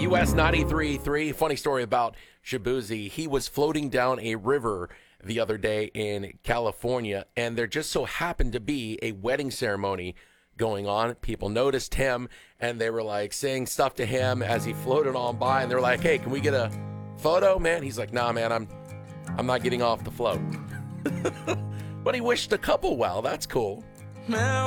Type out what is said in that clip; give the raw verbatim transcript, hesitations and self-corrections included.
West ninety-three point three. Funny story about Shabuzi. He was floating down a river the other day in California, and there just so happened to be a wedding ceremony going on. People noticed him, and they were like saying stuff to him as he floated on by, and they're like, "Hey, can we get a photo, man?" He's like, "Nah, man, I'm I'm not getting off the float." But he wished the couple well. That's cool.